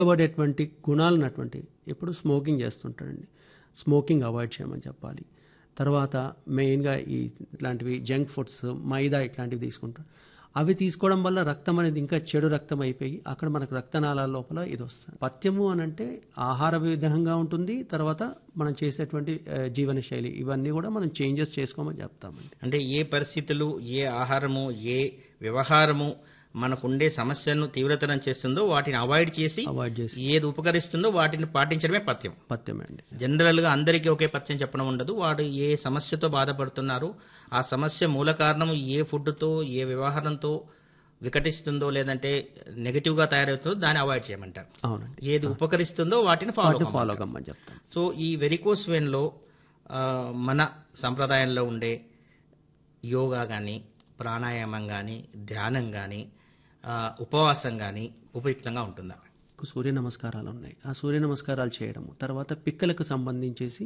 పడేటువంటి గుణాలు ఉన్నటువంటి ఎప్పుడు స్మోకింగ్ చేస్తుంటాడండి. స్మోకింగ్ అవాయిడ్ చేయమని చెప్పాలి. తర్వాత మెయిన్గా ఇట్లాంటివి జంక్ ఫుడ్స్, మైదా ఇట్లాంటివి తీసుకుంటాడు. అవి తీసుకోవడం వల్ల రక్తం అనేది ఇంకా చెడు రక్తం అయిపోయి అక్కడ మనకు రక్తనాళాల లోపల ఇది వస్తుంది. పథ్యము అని అంటే ఆహార విధంగా ఉంటుంది. తర్వాత మనం చేసేటువంటి జీవన శైలి ఇవన్నీ కూడా మనం చేంజెస్ చేసుకోమని చెప్తామండి. అంటే ఏ పరిస్థితులు, ఏ ఆహారము, ఏ వ్యవహారము మనకుండే సమస్యను తీవ్రతరం చేస్తుందో వాటిని అవాయిడ్ చేసి ఏది ఉపకరిస్తుందో వాటిని పాటించడమే పథ్యమే అండి. జనరల్ గా అందరికీ ఒకే పథ్యం చెప్పడం ఉండదు. వాడు ఏ సమస్యతో బాధపడుతున్నారు, ఆ సమస్య మూల కారణం ఏ ఫుడ్తో, ఏ వ్యవహారంతో వికటిస్తుందో లేదంటే నెగటివ్ గా తయారవుతుందో దాన్ని అవాయిడ్ చేయమంటారు. అవునండి. ఏది ఉపకరిస్తుందో వాటిని ఫాలో కమ్మని చెప్తాం. సో ఈ వెరికోస్ వెయిన్ లో మన సంప్రదాయంలో ఉండే యోగా కానీ, ప్రాణాయామం కానీ, ధ్యానం కానీ, ఉపవాసం కానీ ఉపయుక్తంగా ఉంటుందా? సూర్య నమస్కారాలు ఉన్నాయి. ఆ సూర్య నమస్కారాలు చేయడము, తర్వాత పిక్కలకు సంబంధించేసి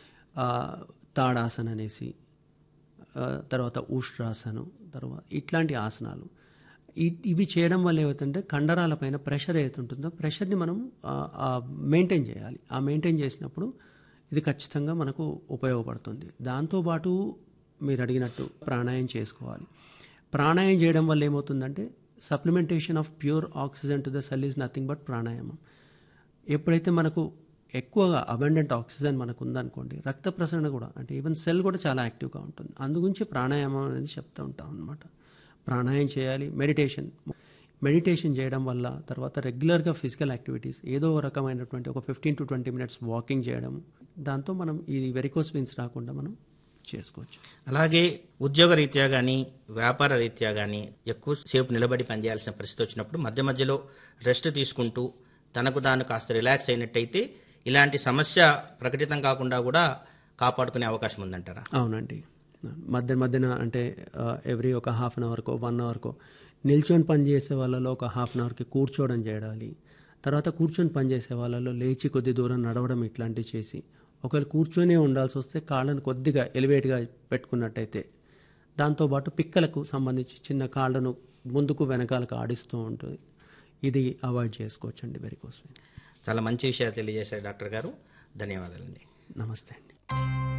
తాడాసన అనేసి, తర్వాత ఉష్ట్రాసనం, తర్వాత ఇట్లాంటి ఆసనాలు ఇవి చేయడం వల్ల ఏమవుతుందంటే కండరాల పైన ప్రెషర్ ఏదైతే ఉంటుందో ప్రెషర్ని మనం మెయింటైన్ చేయాలి. ఆ మెయింటైన్ చేసినప్పుడు ఇది ఖచ్చితంగా మనకు ఉపయోగపడుతుంది. దాంతోపాటు మీరు అడిగినట్టు ప్రాణాయామం చేసుకోవాలి. ప్రాణాయామం చేయడం వల్ల ఏమవుతుందంటే supplementation of pure oxygen to the cell is nothing but ప్రాణాయామం. ఎప్పుడైతే మనకు ఎక్కువగా అబండెంట్ ఆక్సిజన్ మనకు ఉందనుకోండి, రక్త ప్రసరణ కూడా అంటే ఈవెన్ సెల్ కూడా చాలా యాక్టివ్గా ఉంటుంది. అందుగురించి ప్రాణాయామం అనేది చెప్తూ ఉంటాం అనమాట. ప్రాణాయామం చేయాలి. మెడిటేషన్ చేయడం వల్ల, తర్వాత రెగ్యులర్గా ఫిజికల్ యాక్టివిటీస్ ఏదో రకమైనటువంటి ఒక 15 to 20 minutes వాకింగ్ చేయడం, దాంతో మనం ఈ వెరికోస్ వెయిన్స్ రాకుండా మనం చేసుకోవచ్చు. అలాగే ఉద్యోగ రీత్యా కానీ, వ్యాపార రీత్యా కానీ ఎక్కువ సేపు నిలబడి పనిచేయాల్సిన పరిస్థితి వచ్చినప్పుడు మధ్య మధ్యలో రెస్ట్ తీసుకుంటూ తనకు తాను కాస్త రిలాక్స్ అయినట్టయితే ఇలాంటి సమస్య ప్రకటితం కాకుండా కూడా కాపాడుకునే అవకాశం ఉందంటారా? అవునండి. మధ్యన అంటే ఎవ్రీ ఒక హాఫ్ అన్ అవర్కో 1 అవర్కో నిల్చొని పని చేసే వాళ్ళలో ఒక హాఫ్ అన్ అవర్కి కూర్చోవడం చేయాలి. తర్వాత కూర్చొని పని చేసే వాళ్ళలో లేచి కొద్ది దూరం నడవడం ఇట్లాంటివి చేసి, ఒకవేళ కూర్చొనే ఉండాల్సి వస్తే కాళ్ళను కొద్దిగా ఎలివేట్గా పెట్టుకున్నట్టయితే, దాంతోపాటు పిక్కలకు సంబంధించి చిన్న కాళ్ళను ముందుకు వెనకాలకు ఆడిస్తూ ఉంటుంది. ఇది అవాయిడ్ చేసుకోవచ్చండి వెరికోస్ వెయిన్. చాలా మంచి విషయాలు తెలియజేశారు డాక్టర్ గారు. ధన్యవాదాలండి. నమస్తే అండి.